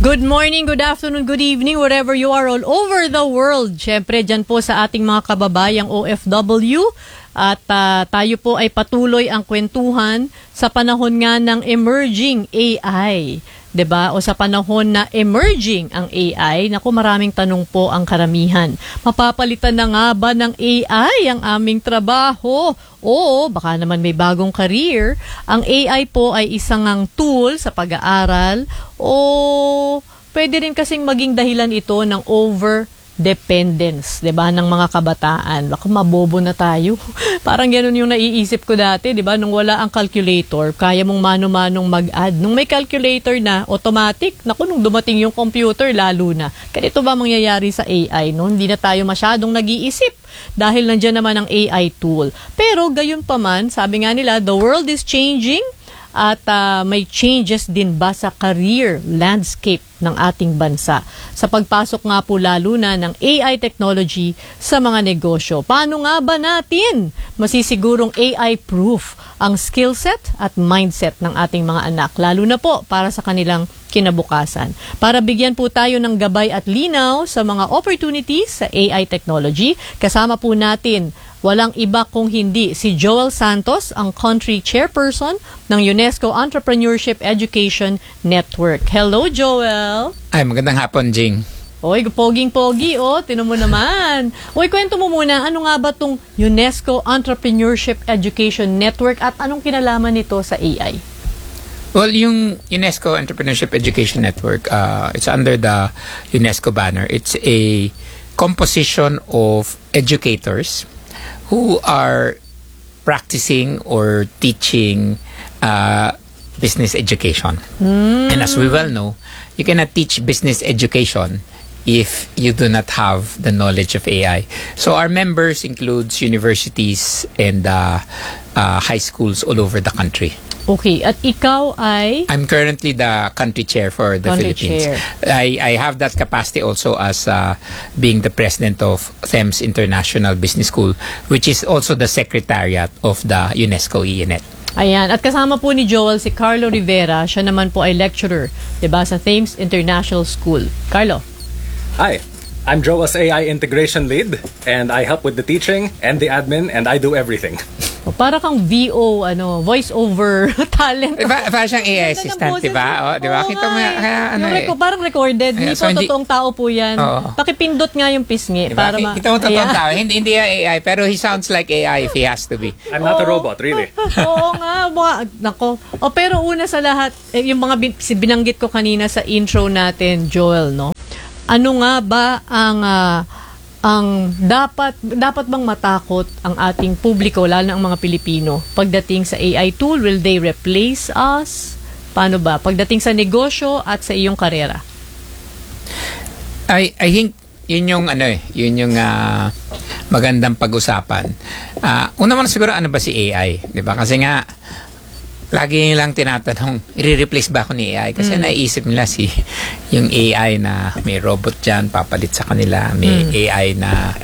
Good morning, good afternoon, good evening, wherever you are all over the world. Siyempre, dyan po sa ating mga kababayang OFW. At tayo po ay patuloy ang kwentuhan sa panahon nga ng emerging AI. 'Di ba? O sa panahon na emerging ang AI, naku, maraming tanong po ang karamihan. Mapapalitan na nga ba ng AI ang aming trabaho? O baka naman may bagong career. Ang AI po ay isang tool sa pag-aaral o pwede rin kasing maging dahilan ito ng dependence, 'di ba, ng mga kabataan. Baka mabobo na tayo. Parang ganoon yung naiisip ko dati, 'di ba, nung wala ang calculator, kaya mong mano-manong mag-add. Nung may calculator na, automatic, naku, nung dumating yung computer, lalo na. Ganito ba mangyayari sa AI, no? Hindi na tayo masyadong nag-iisip dahil nandiyan naman ang AI tool. Pero gayon pa man, sabi nga nila, the world is changing. At may changes din ba sa career landscape ng ating bansa sa pagpasok nga po lalo na ng AI technology sa mga negosyo? Paano nga ba natin masisigurong AI-proof ang skill set at mindset ng ating mga anak, lalo na po para sa kanilang kinabukasan? Para bigyan po tayo ng gabay at linaw sa mga opportunities sa AI technology, kasama po natin walang iba kung hindi si Joel Santos, ang country chairperson ng UNESCO Entrepreneurship Education Network. Hello, Joel! Ay, magandang hapon, Jing. Oy, poging-pogi, tinan mo naman. Oy, kwento mo muna, ano nga ba itong UNESCO Entrepreneurship Education Network at anong kinalaman nito sa AI? Well, yung UNESCO Entrepreneurship Education Network, it's under the UNESCO banner. It's a composition of educators who are practicing or teaching business education. And as we well know, you cannot teach business education if you do not have the knowledge of AI. So our members includes universities and high schools all over the country. Okay, at ikaw ay? I'm currently the country chair for the Philippines. Chair. I have that capacity also as being the president of THEMS International Business School, which is also the secretariat of the UNESCO ENET. Ayan, at kasama po ni Joel si Carlo Rivera, siya naman po ay lecturer, 'di ba, sa THEMS International School. Carlo. Hi, I'm Joel's AI Integration Lead, and I help with the teaching and the admin, and I do everything. Para kang VO, voice over talent. Para siyang AI assistant, di ba? Di ba? Kita mo kaya parang recorded. Hindi po totoong tao po yan. Pakipindot nga yung pisngi. Diba? Kita mo totoong tao. Hindi AI, pero he sounds like AI if he has to be. I'm not a robot, really. Oo nga. Nako. Pero una sa lahat, yung mga binanggit ko kanina sa intro natin, Joel, no? Ano nga ba ang dapat bang matakot ang ating publiko, lalo na ang mga Pilipino, pagdating sa AI tool? Will they replace us? Paano ba pagdating sa negosyo at sa iyong karera? I think yun yung magandang pag-usapan. Una man siguro, ano ba si AI, 'di ba? Kasi nga lagi nilang tinatanong, i-replace ba ako ni AI? Kasi naisip nila yung AI na may robot dyan, papalit sa kanila, may AI na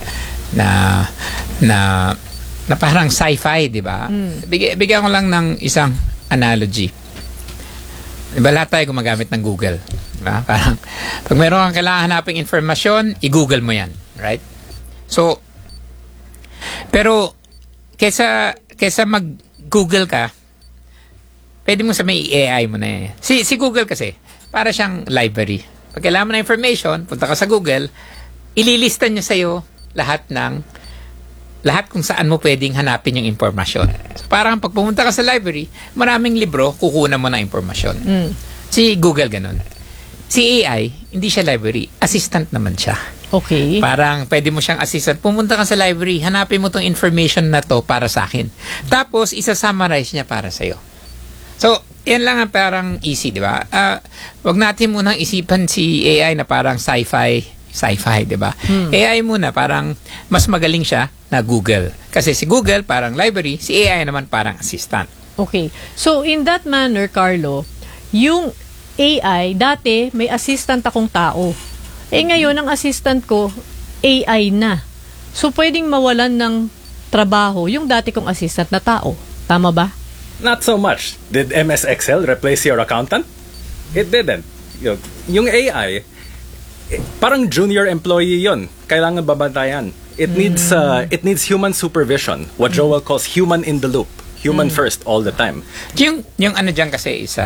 parang sci-fi, di ba? Bigyan ko lang ng isang analogy. Di ba, lahat tayo gumagamit ng Google? Diba? Parang, pag meron kang kailangan hanaping informasyon, i-Google mo yan. Right? So, pero, kesa mag-Google ka, pwede mo sa may AI mo na Si Google kasi, para siyang library. Pag kailangan mo na information, punta ka sa Google, ililista niya sa'yo lahat kung saan mo pwedeng hanapin yung informasyon. So, parang pag pumunta ka sa library, maraming libro, kukunan mo na informasyon. Si Google ganun. Si AI, hindi siya library, assistant naman siya. Okay. Parang pwede mo siyang assistant. Pumunta ka sa library, hanapin mo tong information na to para sa akin. Tapos, isa-summarize niya para sa'yo. So, yan lang ang parang easy, di ba? Wag natin munang isipan si AI na parang sci-fi, di ba? AI muna, parang mas magaling siya na Google. Kasi si Google parang library, si AI naman parang assistant. Okay. So, in that manner, Carlo, yung AI, dati may assistant akong tao. Ngayon, ang assistant ko, AI na. So, pwedeng mawalan ng trabaho yung dati kong assistant na tao. Tama ba? Not so much. Did MS Excel replace your accountant? It didn't. yung AI, parang junior employee yon. Kailangan babantayan. It needs human supervision. What Joel calls human in the loop. Human first all the time. Yung ano dyan kasi is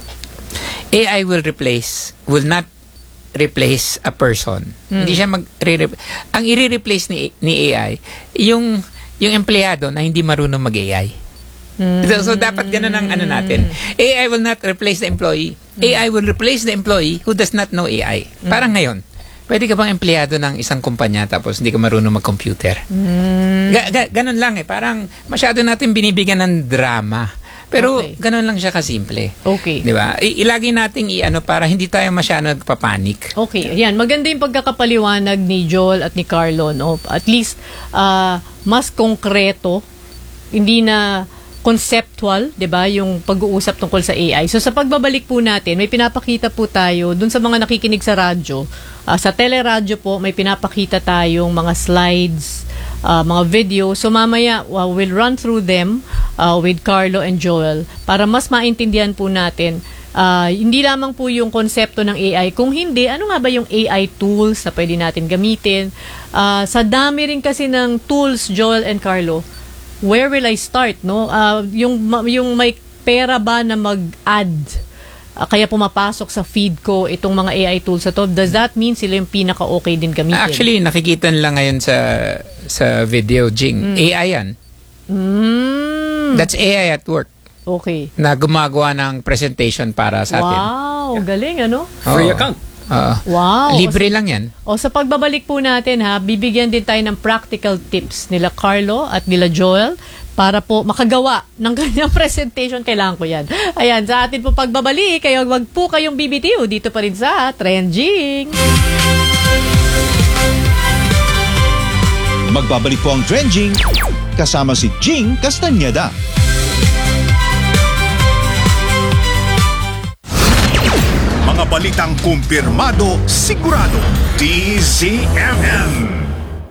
AI will not replace a person. Hindi siya ang i-replace ni AI yung empleyado na hindi marunong mag-AI. So dapat ganun ang ano natin. AI will not replace the employee. AI will replace the employee who does not know AI. Parang ngayon, pwede ka bang empleyado ng isang kumpanya tapos hindi ka marunong mag-computer? Ganun lang Parang masyado natin binibigyan ng drama. Pero ganun lang siya kasimple. Okay. Di ba? Ilagay nating para hindi tayo masyado nagpapanik. Okay. Ayan. Maganda yung pagkakapaliwanag ni Joel at ni Carlo. No? At least, mas konkreto. Hindi na conceptual, 'di ba, yung pag-uusap tungkol sa AI. So sa pagbabalik po natin, may pinapakita po tayo dun sa mga nakikinig sa radyo. Sa teleradyo po, may pinapakita tayong mga slides, mga video. So mamaya, we'll run through them with Carlo and Joel para mas maintindihan po natin hindi lamang po yung konsepto ng AI. Kung hindi, ano nga ba yung AI tools na pwede natin gamitin? Sa dami rin kasi ng tools, Joel and Carlo, where will I start, no? Yung may pera ba na mag-add kaya pumapasok sa feed ko itong mga AI tools na to, does that mean sila yung pinaka-okay din gamitin? Actually, nakikita lang ngayon sa video, Jing. AI yan. That's AI at work. Okay. Na gumagawa ng presentation para sa atin. Wow, galing ano? Free account. Wow. Libre lang yan. Sa pagbabalik po natin bibigyan din tayo ng practical tips nila Carlo at nila Joel para po makagawa ng kanyang presentation. Kailangan ko yan. Ayan, sa atin po pagbabalik, wag po kayong BBTO dito pa rin sa Trending. Magbabalik po ang Trending kasama si Jing Castañeda. Mga balitang kumpirmado, sigurado, DZMM.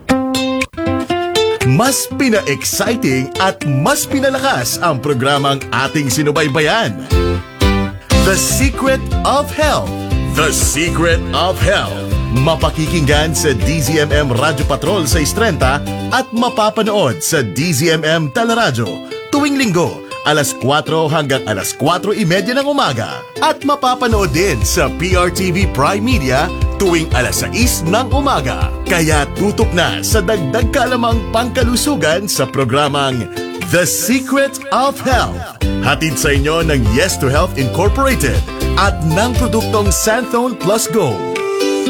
Mas pina-exciting at mas pinalakas ang programang ating sinubaybayan. The Secret of Health. The Secret of Health. Mapakikinggan sa DZMM Radyo Patrol sa 30 at mapapanood sa DZMM Teleradyo tuwing linggo alas 4 hanggang alas 4:30 ng umaga. At mapapanood din sa PRTV Prime Media tuwing alas 6 ng umaga. Kaya tutok na sa dagdag kalamang pangkalusugan sa programang The Secret of Health. Hatid sa inyo ng Yes to Health Incorporated at ng produktong Santhone Plus Gold.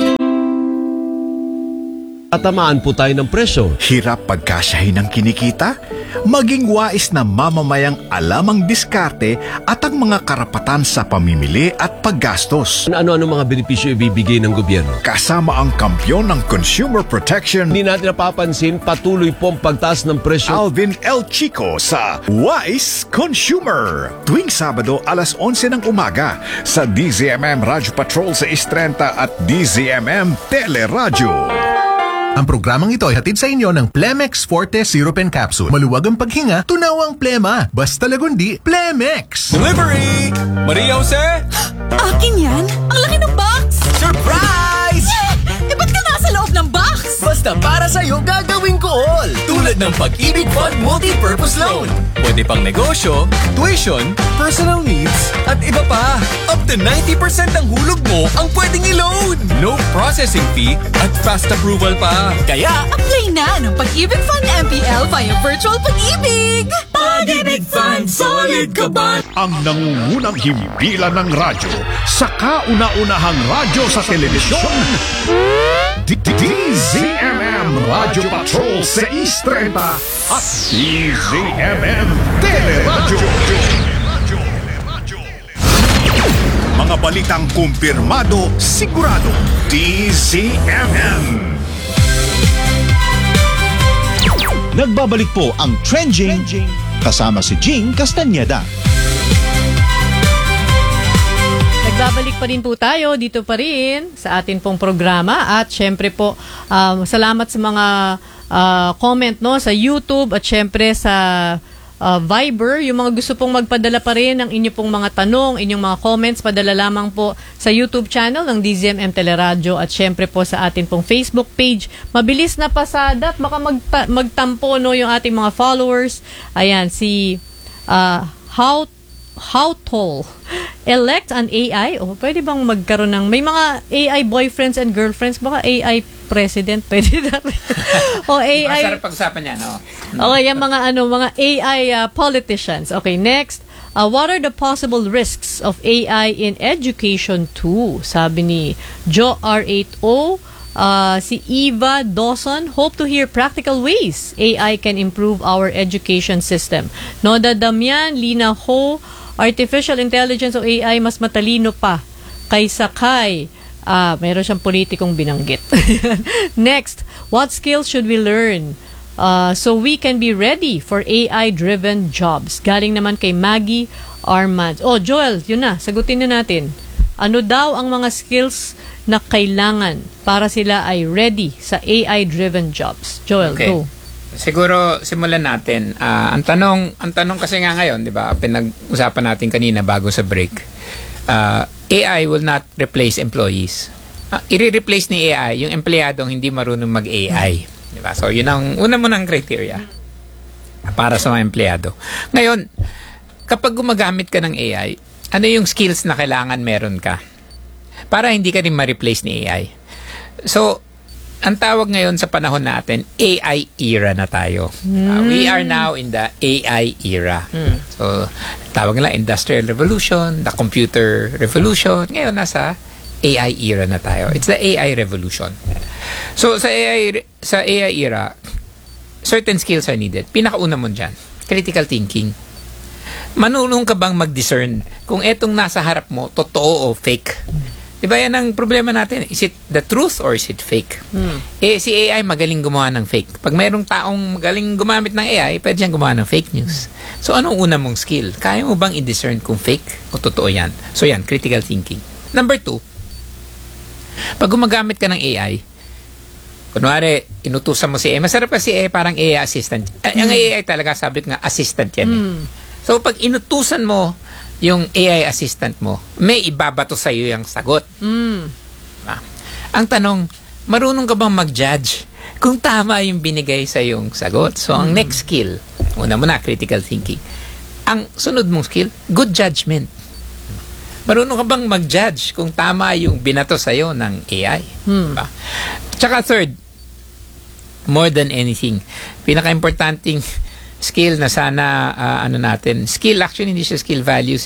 Tatamaan po tayo ng presyo. Hirap pagkasyahin ng kinikita? Maging wais na mamamayang alam ang diskarte at ang mga karapatan sa pamimili at paggastos. Ano-ano mga benepisyo ibibigay ng gobyerno? Kasama ang kampyon ng consumer protection, Hindi natin napapansin, patuloy po ang pagtaas ng presyo. Alvin L. Chico sa Wise Consumer. Tuwing Sabado alas 11 ng umaga sa DZMM Radyo Patrol sa 30 at DZMM Teleradyo. Ang programang ito ay hatid sa inyo ng Plemex Forte Syrup and Capsule. Maluwag ang paghinga, tunaw ang plema. Basta lagundi, Plemex! Delivery! Maria Jose? Akin yan? Ang laki ng box! Surprise! Ba't ka nasa loob ng box? Basta para sa'yo gagawin ko all! Tulad ng Pag-ibig Fund Multi-Purpose Loan. Pwede pang negosyo, tuition, personal needs, at iba pa. Up to 90% ng hulog mo ang pwedeng i-loan. No processing fee at fast approval pa. Kaya, Apply na ng Pag-ibig Fund MPL via Virtual Pag-ibig! Pag-ibig Fund, solid ka ba? Ang nangungunang himpilan ng radyo sa kauna-unahang radyo sa telebisyon. DZMM Radyo Patrol sa 30 at DZMM Teleradyo. Mga balitang kumpirmado, sigurado, DZMM. Nagbabalik po ang Trending kasama si Jing Castañeda. Nagbabalik pa rin po tayo dito pa rin sa atin pong programa at syempre po salamat sa mga comment no sa YouTube at syempre sa Viber. Yung mga gusto pong magpadala pa rin ng inyo pong mga tanong, inyong mga comments, padala lamang po sa YouTube channel ng DZMM Teleradyo at syempre po sa atin pong Facebook page. Mabilis na pasada at baka magtampo no yung ating mga followers. Ayan, si How tall? Elect an AI? O, pwede bang magkaroon ng... May mga AI boyfriends and girlfriends. Baka AI president. Pwede na rin. O AI... Masarap pag-usapan yan, no? Okay, yung mga AI politicians. Okay, next. What are the possible risks of AI in education too? Sabi ni Joe R8O. Si Eva Dawson, hope to hear practical ways AI can improve our education system. Noda Damian, Lina Ho, artificial intelligence o AI mas matalino pa kaysa kay mayroon siyang politikong binanggit. Next, what skills should we learn so we can be ready for AI-driven jobs? Galing naman kay Maggie Armand. Oh, Joel, yun na, sagutin na natin. Ano daw ang mga skills na kailangan para sila ay ready sa AI-driven jobs? Joel, Okay. go. Siguro simulan natin. Ang tanong kasi nga ngayon, 'di ba? Pinag-usapan natin kanina bago sa break. AI will not replace employees. I-replace ni AI yung empleyadong hindi marunong mag-AI, 'di ba? So, yun ang una mo ng criteria para sa mga empleyado. Ngayon, kapag gumagamit ka ng AI, ano yung skills na kailangan meron ka para hindi ka rin ma-replace ni AI? So, ang tawag ngayon sa panahon natin, AI era na tayo. We are now in the AI era. So, tawag nila Industrial Revolution, the Computer Revolution. Ngayon, nasa AI era na tayo. It's the AI revolution. So, sa AI era, certain skills are needed. Pinakauna mo dyan, critical thinking. Manunong ka bang mag-discern kung etong nasa harap mo, totoo o fake? Diba yan ang problema natin? Is it the truth or is it fake? Si AI magaling gumawa ng fake. Pag mayroong taong magaling gumamit ng AI, pwede siyang gumawa ng fake news. So, anong una mong skill? Kaya mo bang i-discern kung fake o totoo yan? So, yan, critical thinking. Number 2, pag gumagamit ka ng AI, kunwari, inutusan mo si AI, masarap kasi AI, parang AI assistant. Ang AI talaga, sabi ko nga, assistant yan. So, pag inutusan mo yung AI assistant mo, may ibabato sa iyo yung sagot. Ang tanong, marunong ka bang mag-judge kung tama yung binigay sa yung sagot? So, ang next skill, una mo na, critical thinking. Ang sunod mong skill, good judgment. Marunong ka bang mag-judge kung tama yung binato sa iyo ng AI? Diba? Tsaka third, more than anything, pinaka-importanting skill na sana skill, actually hindi siya skill, values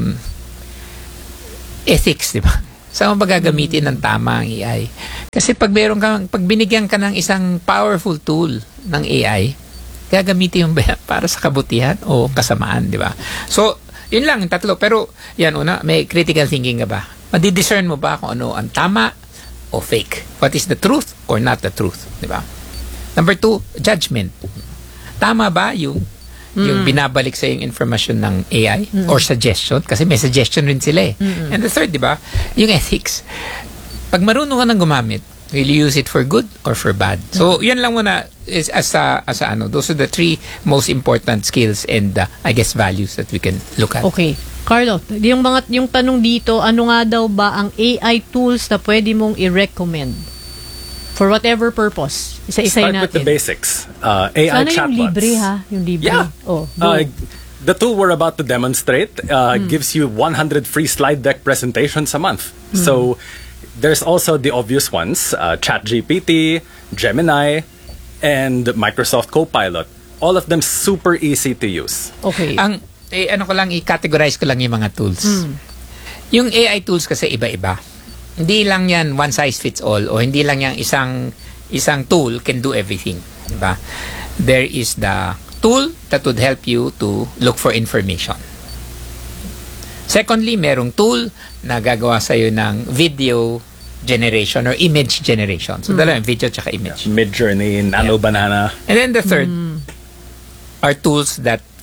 ethics, di ba? Saan mo ba gagamitin ng tama ang AI? Kasi pag binigyan ka ng isang powerful tool ng AI, gagamitin yung para sa kabutihan o kasamaan, di ba? So, yun lang, tatlo. Pero, yan, una, may critical thinking ka ba? Madi-discern mo ba kung ano ang tama o fake? What is the truth or not the truth, di ba? Number 2, judgment. Tama ba yung binabalik sa yung information ng AI or suggestion? Kasi may suggestion rin sila eh. And the third, di ba? Yung ethics. Pag marunong ka nang gumamit, will you use it for good or for bad? So, yan lang muna is as those are the 3 most important skills and I guess values that we can look at. Okay. Carlo, yung tanong dito, ano nga daw ba ang AI tools na pwede mong i-recommend? For whatever purpose. Isa-isayin natin. Start with the basics. AI sana chatbots. yung libre ha? Yung libre. Yeah. The tool we're about to demonstrate gives you 100 free slide deck presentations a month. So there's also the obvious ones, ChatGPT, Gemini, and Microsoft Copilot. All of them super easy to use. Okay. I-categorize ko lang yung mga tools. Yung AI tools kasi iba-iba. Hindi lang yan one size fits all o hindi lang yan isang tool can do everything, diba? There is the tool that would help you to look for information. Secondly, merong tool na gagawa sa iyo ng video generation or image generation. So dalawa, video tsaka image. Midjourney, Nano Banana. And then the third are tools that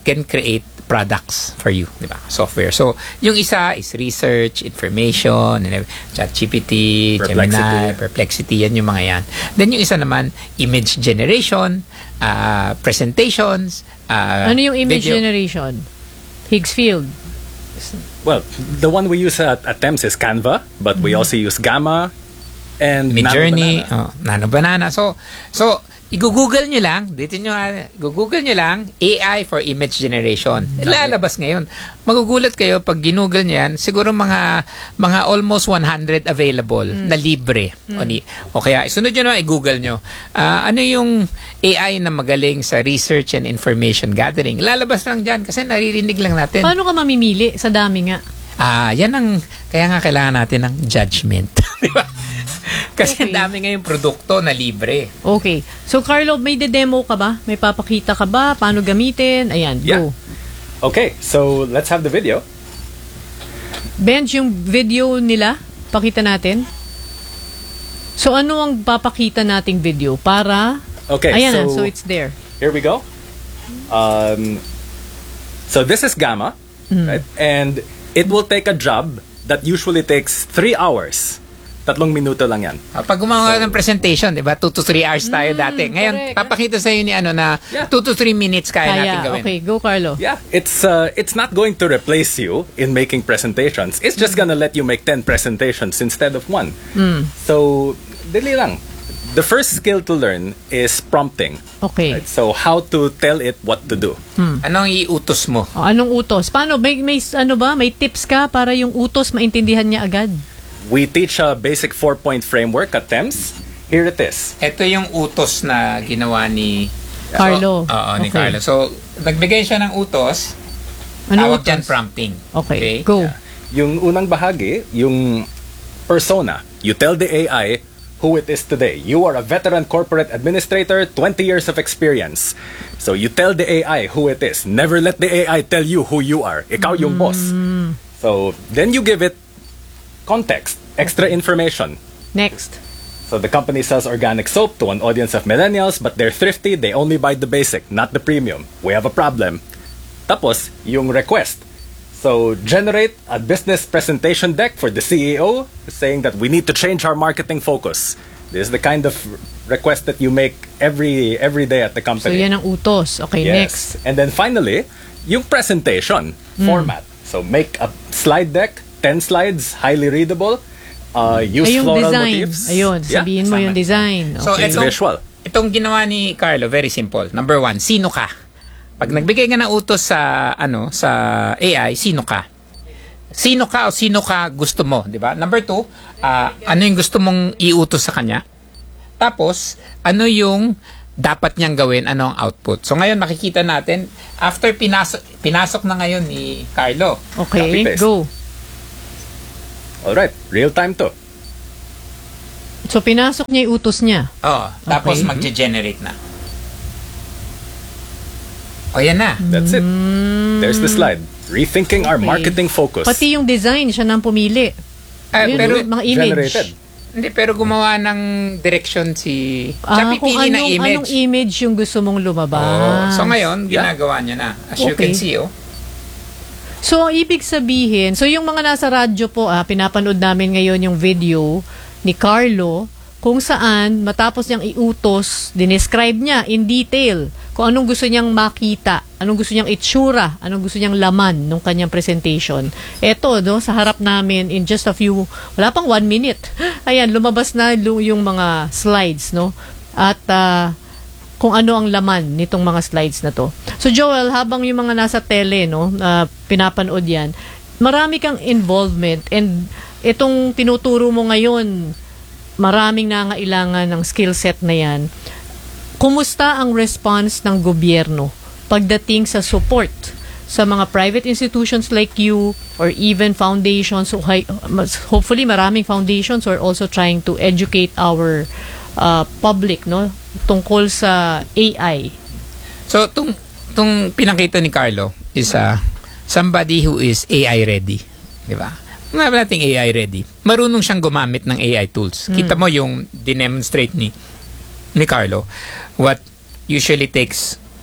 can create products for you, di ba? Software. So, yung isa is research, information, ChatGPT, Gemini, Perplexity, yan yung mga yan. Then yung isa naman, image generation, presentations, ano yung image video. generation? Higgsfield. Well, the one we use at Thames is Canva, but we also use Gamma and Midjourney, Nano Banana. Nano Banana. So i-google nyo lang, google nyo lang AI for image generation. Lalabas ngayon. Magugulat kayo pag ginugol nyo yan, siguro mga almost 100 available na libre. O kaya, sunod nyo na, i-google nyo. Ano yung AI na magaling sa research and information gathering? Lalabas lang dyan kasi naririnig lang natin. Paano ka mamimili? Sa dami nga. Yan ang, kaya nga kailangan natin ng judgment. Di ba? Kasi Okay. ang dami ngayong produkto na libre. Okay. So, Carlo, may de-demo ka ba? May papakita ka ba? Paano gamitin? Ayan, Yeah. go. Okay, so let's have the video. Benj, yung video nila, pakita natin. So, ano ang papakita nating video? Para, Okay, ayan so so it's there. here we go. So this is Gamma, right? And it will take a job that usually takes 3 hours. 3 minuto lang yan. Pag gumawa ng presentation, di ba? 2 to 3 hours tayo dati. Ngayon, correct. papakita sa ni na Yeah. 2 to 3 minutes kaya natin gawin. Okay, go, Carlo. Yeah, it's not going to replace you in making presentations. It's just gonna let you make 10 presentations instead of 1. So, dali lang. The first skill to learn is prompting. Okay. Right? So, how to tell it what to do. Anong iutos mo? O, anong utos? Paano? May ano ba? May tips ka para yung utos maintindihan niya agad? We teach a basic 4-point framework at Thames. Here it is. Ito yung utos na ginawa ni Carlo. Oo, ni Okay. Carlo. So, nagbigay siya ng utos. Anong Tawag dyan utos? prompting. Okay, go. Yung unang bahagi, yung persona. You tell the AI who it is today. You are a veteran corporate administrator, 20 years of experience. So you tell the AI who it is. Never let the AI tell you who you are. Ikaw yung boss. So then you give it context, extra information. Next. So the company sells organic soap to an audience of millennials, but they're thrifty. They only buy the basic, not the premium. We have a problem. Tapos, yung request. So generate a business presentation deck for the CEO saying that we need to change our marketing focus. This is the kind of request that you make every day at the So, company. yan ang utos. Okay, next. Yes. And then finally, yung presentation format. So make a slide deck, 10 slides, highly readable. Use Ay, yung floral design. motifs. Ayun, Yeah, sabihin mo yung design. So, Okay. It's visual. itong ginawa ni Carlo, very simple. Number 1, sino ka? Pag nagbigay ka ng utos sa sa AI, sino ka? Sino ka o sino ka gusto mo, di ba? Number 2, ano yung gusto mong iutos sa kanya? Tapos, ano yung dapat niyang gawin, ano ang output? So ngayon makikita natin, after pinasok na ngayon ni Carlo. Okay, Copy-paste. go. Alright, real time to. So, pinasok niya yung utos niya. Tapos Okay. mag-generate na. O yan na. That's it. There's the slide. Rethinking our Okay. marketing focus. Pati yung design, siya nang pumili. Yun, Pero mga image. Generated. hindi, pero gumawa ng direction si siya Kung pipili ng anong image. image yung gusto mong lumabas. So ngayon, ginagawa niya na. As you Okay. can see, So, ang ibig sabihin, so yung mga nasa radyo po, pinapanood namin ngayon yung video ni Carlo, kung saan matapos niyang iutos, dinescribe niya in detail kung anong gusto niyang makita, anong gusto niyang itsura, anong gusto niyang laman ng kanyang presentation. Eto, sa harap namin in just a few, wala pang 1 minute. Ayan, lumabas na yung mga slides, no? At kung ano ang laman nitong mga slides na to. So Joel, habang yung mga nasa tele, no, pinapanood yan, marami kang involvement and itong tinuturo mo ngayon, maraming nangailangan ng skill set na yan. Kumusta ang response ng gobyerno pagdating sa support sa mga private institutions like you or even foundations? So, hopefully maraming foundations are also trying to educate our public, no, tungkol sa AI. So tung pinakita ni Carlo is somebody who is AI ready, di ba? Nga ba nating AI ready? Marunong siyang gumamit ng AI tools. Kita mo yung dinemonstrate ni Carlo. What usually takes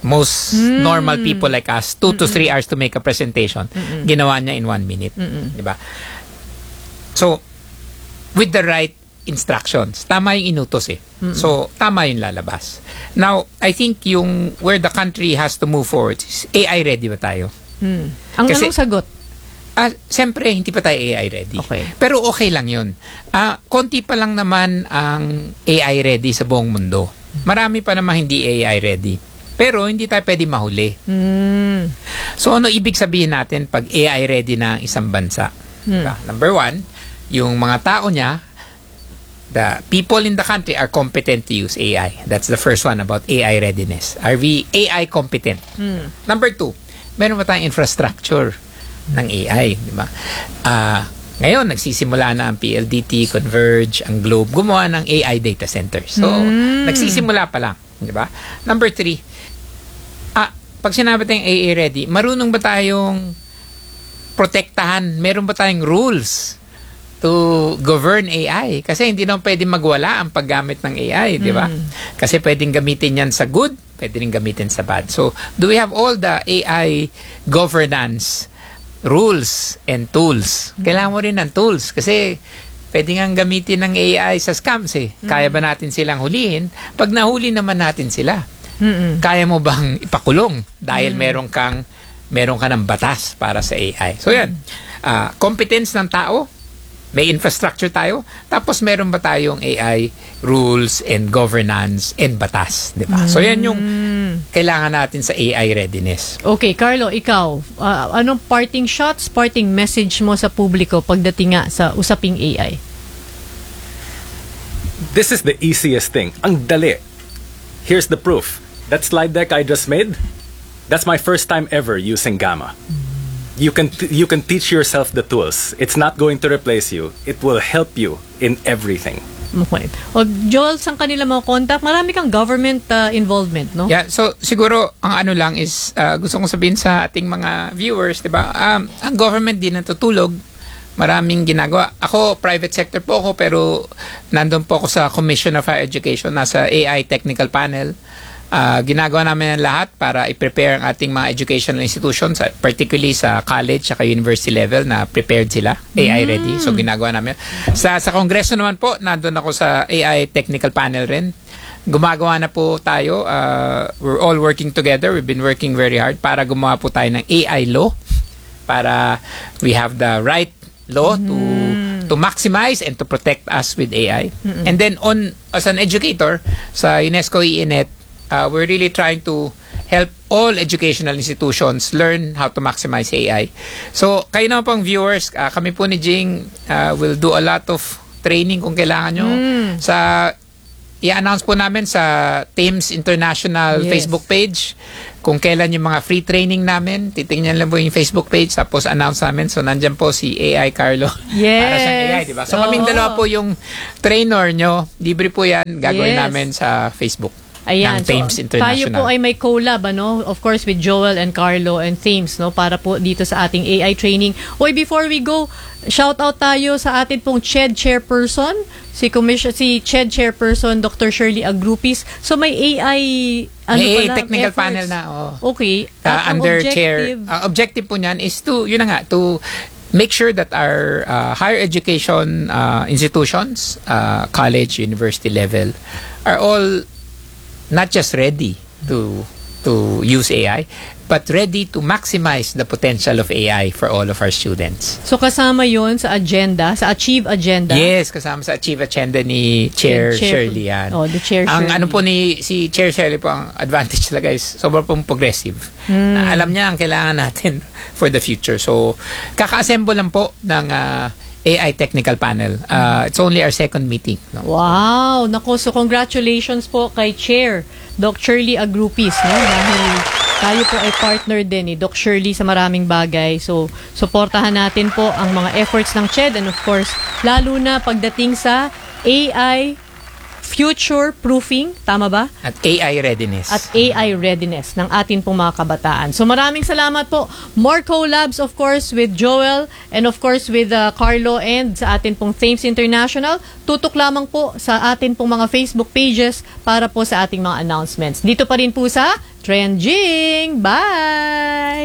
most normal people like us 2 to 3 hours to make a presentation. Ginawa niya in 1 minute. Diba? So, with the right instructions, tama yung inutos eh. So, tama yung lalabas. Now, I think where the country has to move forward is AI ready ba tayo? Anong sagot? Siyempre, hindi pa tayo AI ready. Okay. Pero okay lang yun. Konti pa lang naman ang AI ready sa buong mundo. Marami pa naman hindi AI ready. Pero hindi tayo pwede mahuli. So, ano ibig sabihin natin pag AI ready na ang isang bansa? Number 1, yung mga tao niya, the people in the country are competent to use AI. That's the first one about AI readiness. Are we AI competent? Number 2, meron ba tayong infrastructure ng AI? Diba? Ngayon, nagsisimula na ang PLDT, Converge, ang Globe, gumawa ng AI data centers. So, nagsisimula pa lang. Diba? Number 3, pag sinabi tayong AI ready, marunong ba tayong protektahan? Meron ba tayong rules to govern AI? Kasi hindi naman pwedeng magwala ang paggamit ng AI, di ba? Kasi pwedeng gamitin yan sa good, pwedeng gamitin sa bad. So, do we have all the AI governance rules and tools? Kailangan mo rin ng tools kasi pwedeng ang gamitin ng AI sa scams eh. Kaya ba natin silang hulihin? Pag nahuli naman natin sila, kaya mo bang ipakulong dahil meron ka ng batas para sa AI? So yan, competence ng tao, may infrastructure tayo, tapos meron ba tayong AI rules and governance and batas, di ba? So yan yung kailangan natin sa AI readiness. Okay, Carlo, ikaw, anong parting shots, parting message mo sa publiko pagdating nga sa usaping AI? This is the easiest thing. Ang dali. Here's the proof. That slide deck I just made, that's my first time ever using Gamma. You can teach yourself the tools. It's not going to replace you. It will help you in everything. Okay. O Joel, saan kanila mga contact? Marami kang government involvement, no? Yeah, so siguro ang ano lang is gusto kong sabihin sa ating mga viewers, 'di ba? Ang government din natutulog. Maraming ginagawa. Ako, private sector po ako, pero nandun po ako sa Commission of Higher Education, nasa AI Technical Panel. Ginagawa namin ang lahat para i-prepare ang ating mga educational institutions, particularly sa college at university level na prepared sila, AI ready. So ginagawa namin. Sa Kongreso naman po, nandun ako sa AI Technical Panel rin. Gumagawa na po tayo. We're all working together. We've been working very hard para gumawa po tayo ng AI law para we have the right law to maximize and to protect us with AI. And then as an educator sa UNESCO ENET, we're really trying to help all educational institutions learn how to maximize AI. So, kayo naman pong viewers, kami po ni Jing will do a lot of training kung kailangan nyo. I-announce po namin sa Thames International Facebook page kung kailan yung mga free training namin. Titingnan lang po yung Facebook page tapos announce namin. So, nandyan po si AI Carlo. Para sa AI, diba? So, kaming dalawa po yung trainer nyo. Libre po yan. Gagawin namin sa Facebook. Ayan, Thames so tayo po ay may collab, ano? Of course, with Joel and Carlo and Thames, no? Para po dito sa ating AI training. Oy, before we go, shout out tayo sa atin pong CHED chairperson, si CHED chairperson, Dr. Shirley Agrupis. So may AI, may AI technical panel na. Okay. Under chair. Objective po niyan is to, yun na nga, to make sure that our higher education institutions, college, university level, are all not just ready to use AI, but ready to maximize the potential of AI for all of our students. So kasama yon sa agenda, sa Achieve Agenda? Yes, kasama sa Achieve Agenda ni Chair Shirley yan. Oh, the Chair Shirley. Ang ano po si Chair Shirley po, ang advantage talaga is sobrang pong progressive. Na alam niya ang kailangan natin for the future. So, kaka-assemble lang po ng AI Technical Panel. It's only our second meeting. No? Wow! Nako, so congratulations po kay Chair Doc Shirley Agrupis, no? Dahil tayo po ay partner din ni Doc Shirley sa maraming bagay. So, suportahan natin po ang mga efforts ng CHED and of course, lalo na pagdating sa AI future proofing, tama ba? At AI readiness. At AI readiness ng atin pong mga kabataan. So maraming salamat po. More collabs of course with Joel and of course with Carlo and sa atin pong Thames International. Tutok lamang po sa atin pong mga Facebook pages para po sa ating mga announcements. Dito pa rin po sa Trending. Bye!